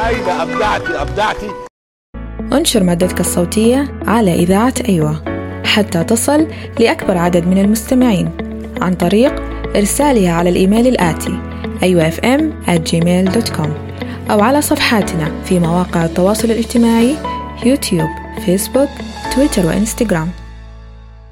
هايلة، أبدعتي. انشر مادتك الصوتية على إذاعة أيوة حتى تصل لأكبر عدد من المستمعين عن طريق إرسالها على الإيميل الآتي ayuafm@gmail.com أو على صفحاتنا في مواقع التواصل الاجتماعي يوتيوب، فيسبوك، تويتر وإنستغرام.